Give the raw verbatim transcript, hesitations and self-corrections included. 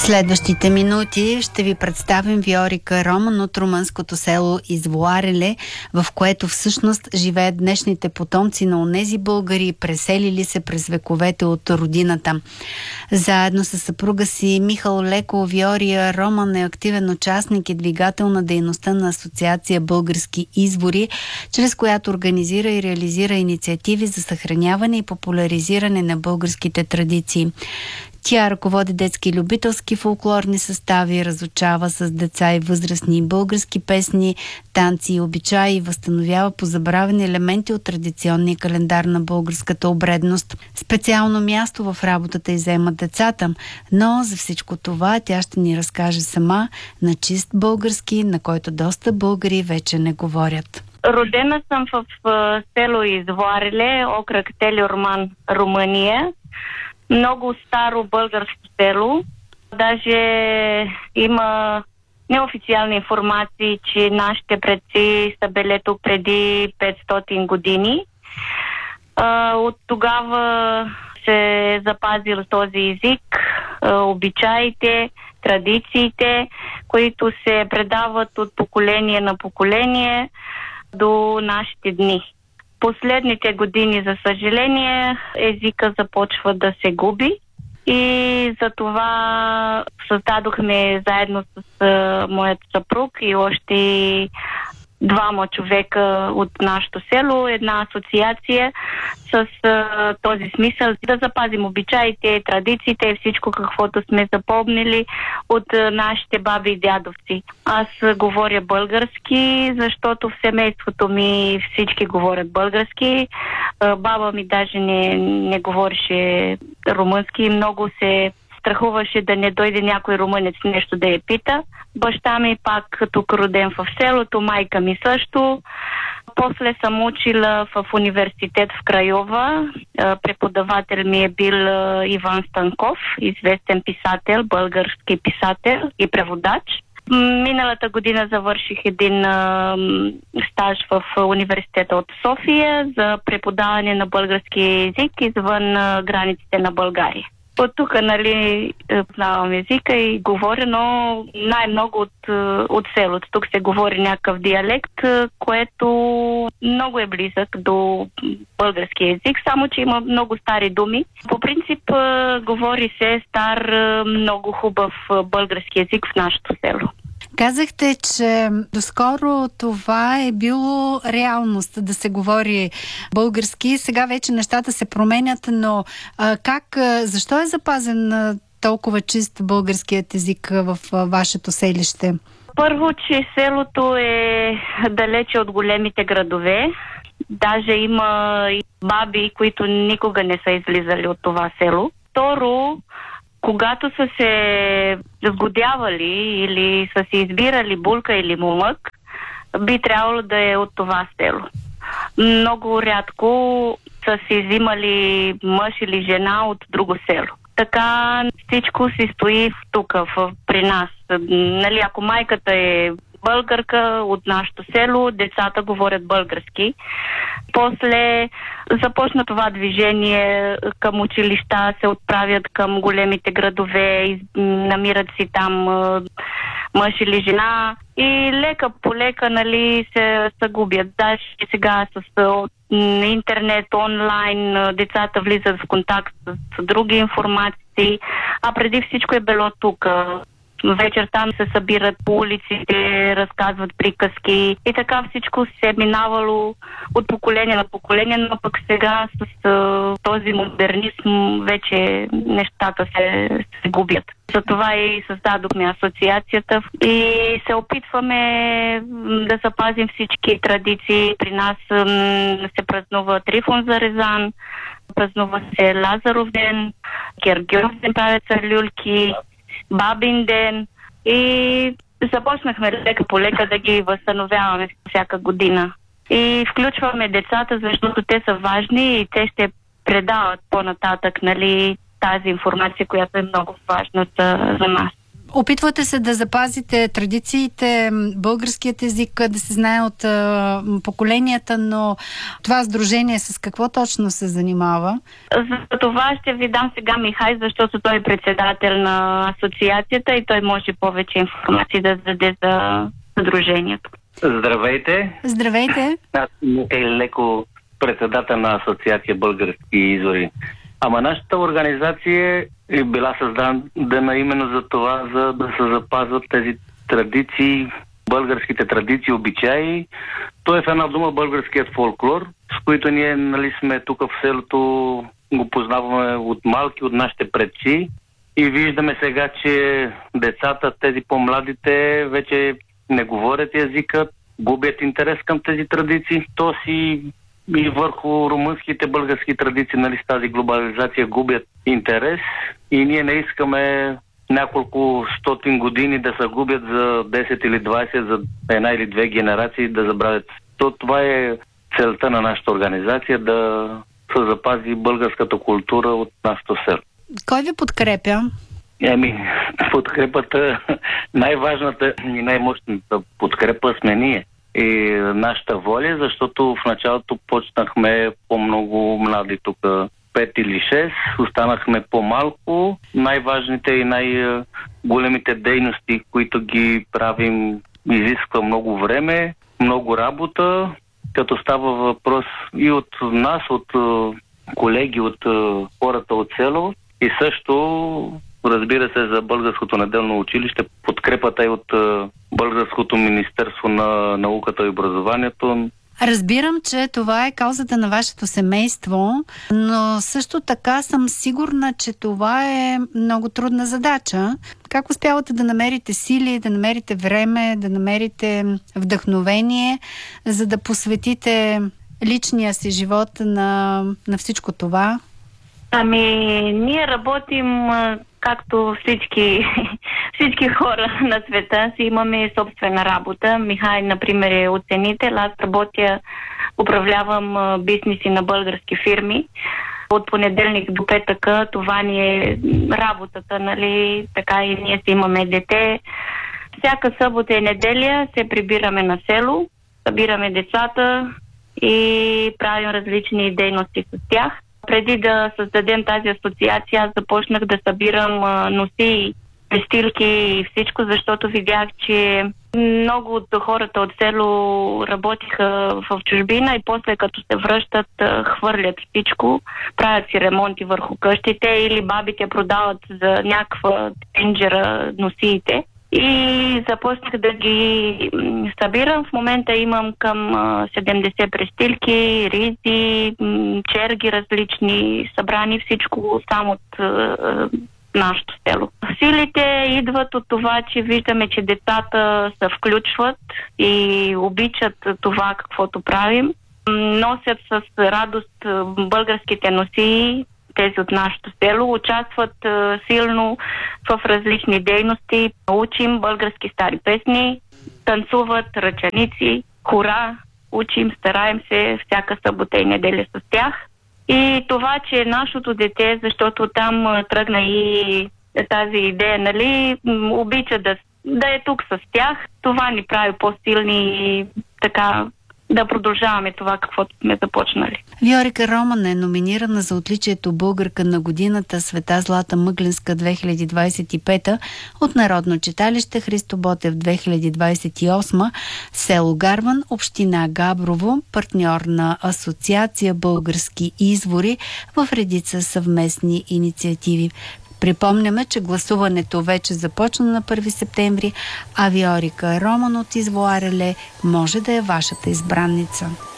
следващите минути ще ви представим Виорика Роман от румънското село Извоареле, в което всъщност живеят днешните потомци на онези българи, преселили се през вековете от родината. Заедно с съпруга си Михал Леко, Виория Роман е активен участник и двигател на дейността на Асоциация Български извори, чрез която организира и реализира инициативи за съхраняване и популяризиране на българските традиции. Тя ръководи детски любителски фолклорни състави, разучава с деца и възрастни български песни, танци и обичаи и възстановява позабравени елементи от традиционния календар на българската обредност. Специално място в работата й заемат децата, но за всичко това тя ще ни разкаже сама на чист български, на който доста българи вече не говорят. Родена съм в село Извоареле, окръг Телиорман, Румъния. Много старо българско село. Даже има неофициални информации, че нашите предци са били тук преди петстотин години. От тогава се е запазил този език, обичаите, традициите, които се предават от поколение на поколение до нашите дни. Последните години, за съжаление, езика започва да се губи и за това създадохме заедно с а, моят съпруг и още двама човека от нашето село една асоциация с а, този смисъл да запазим обичаите, традициите и всичко, каквото сме запомнили от а, нашите баби и дядовци. Аз а, говоря български, защото в семейството ми всички говорят български. А, баба ми даже не, не говореше румънски, много се страхуваше да не дойде някой румънец нещо да я пита. Баща ми пак тук роден в селото, майка ми също. После съм учила в университет в Крайова. Преподавател ми е бил Иван Станков, известен писател, български писател и преводач. Миналата година завърших един а, стаж в университета от София за преподаване на български език извън а, границите на България. От тук, нали, познавам езика и говоря, но най-много от, от селото. Тук се говори някакъв диалект, което много е близък до български език, само че има много стари думи. По принцип, говори се стар, много хубав български език в нашето село. Казахте, че доскоро това е било реалност да се говори български. Сега вече нещата се променят, но а, как, защо е запазен а, толкова чист българският език в а, вашето селище? Първо, че селото е далече от големите градове. Даже има и баби, които никога не са излизали от това село. Второ, когато са се сгодявали или са се избирали булка или мумък, би трябвало да е от това село. Много рядко са се взимали мъж или жена от друго село. Така всичко си стои тук, при нас. Нали, ако майката е българка от нашето село, децата говорят български. После започна това движение към училища, се отправят към големите градове, намират си там мъж или жена и лека по лека, нали, се, се губят. Даже сега с интернет, онлайн, децата влизат в контакт с други информации, а преди всичко е било тук. Вечерта се събират по улиците, разказват приказки и така всичко се е минавало от поколение на поколение, но пък сега с uh, този модернизм вече нещата се, се губят. Затова и създадохме асоциацията и се опитваме да запазим всички традиции. При нас м- се празнува Трифон Зарезан, празнува се Лазаров ден, Гергьов ден, правят се люлки, Бабин ден и започнахме лека по лека да ги възстановяваме всяка година. И включваме децата, защото те са важни и те ще предават по-нататък, нали, тази информация, която е много важна за, за нас. Опитвате се да запазите традициите, българският език да се знае от а, поколенията, но това сдружение с какво точно се занимава? За това ще ви дам сега Михай, защото той е председател на асоциацията и той може повече информация да даде за сдружението. Здравейте! Здравейте! Аз е леко председател на асоциация Български извори. Ама нашата организация е била създадена именно за това, за да се запазват тези традиции, българските традиции, обичаи. То е в една дума българският фолклор, с които ние, нали, сме тук в селото, го познаваме от малки, от нашите предци. И виждаме сега, че децата, тези по-младите, вече не говорят езика, губят интерес към тези традиции. То си и върху румънските, български традиции, нали, с тази глобализация губят интерес и ние не искаме няколко стотин години да се губят за десет или двайсет, за една или две генерации да забравят. То това е целта на нашата организация, да се запази българската култура от нашото село. Кой ви подкрепя? Еми, подкрепата, най-важната и най-мощната подкрепа сме ние. И нашата воля, защото в началото почнахме по-много млади тук, пет или шест, останахме по-малко. Най-важните и най-големите дейности, които ги правим, изисква много време, много работа, като става въпрос и от нас, от колеги, от хората от село и също, разбира се, за Българското неделно училище, подкрепата е от Българското министерство на науката и образованието. Разбирам, че това е каузата на вашето семейство, но също така съм сигурна, че това е много трудна задача. Как успявате да намерите сили, да намерите време, да намерите вдъхновение, за да посветите личния си живот на, на всичко това? Ами, ние работим както всички, всички хора на света, си имаме собствена работа. Михай, например, е оценител. Аз работя, управлявам бизнеси на български фирми. От понеделник до петъка това ни е работата, нали? Така и ние си имаме дете. Всяка събота и неделя се прибираме на село, събираме децата и правим различни дейности с тях. Преди да създадем тази асоциация, аз започнах да събирам а, носи, престилки и всичко, защото видях, че много от хората от село работиха в чужбина и после като се връщат, а, хвърлят всичко, правят си ремонти върху къщите или бабите продават за някаква тенджера носиите. И започнах да ги събирам. В момента имам към седемдесет престилки, ризи, черги различни, събрани всичко само от нашето село. Силите идват от това, че виждаме, че децата се включват и обичат това, каквото правим. Носят с радост българските носии, тези от нашето село, участват а, силно в различни дейности. Учим български стари песни, танцуват ръчаници, хора, учим, стараем се всяка събота и неделя с тях. И това, че е нашето дете, защото там а, тръгна и тази идея, нали, обича да, да е тук с тях, това ни прави по-силни и така да продължаваме това, каквото сме започнали. Виорика Роман е номинирана за отличието Българка на годината Света Злата Мъгленска две хиляди двадесет и пета от Народно читалище Христо Ботев две хиляди двадесет и осма, село Гарван, община Габрово, партньор на Асоциация Български извори в редица съвместни инициативи. Припомняме, че гласуването вече започна на първи септември, а Виорика Роман от Извоареле може да е вашата избранница.